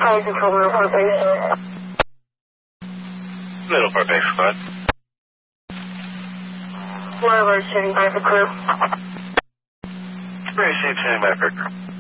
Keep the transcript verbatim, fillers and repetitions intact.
Fire Control, Middle Park Base. Middle Park Base Squad. One of our standing by for crew. Very safe, standing by for crew.